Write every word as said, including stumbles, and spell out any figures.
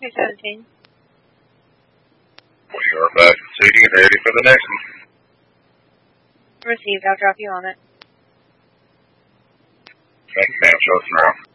two seventeen. We are back to seating and ready for the next one. Received. I'll drop you on it. Thank you, ma'am. Show us around.